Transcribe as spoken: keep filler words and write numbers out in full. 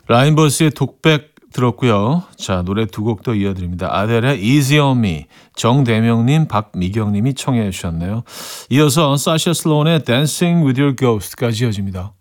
라인버스의 독백 들었고요. 자, 노래 두 곡 더 이어드립니다. 아델의 Easy on Me, 정대명님, 박미경님이 청해 주셨네요. 이어서 사샤 슬론의 Dancing with Your Ghost까지 이어집니다.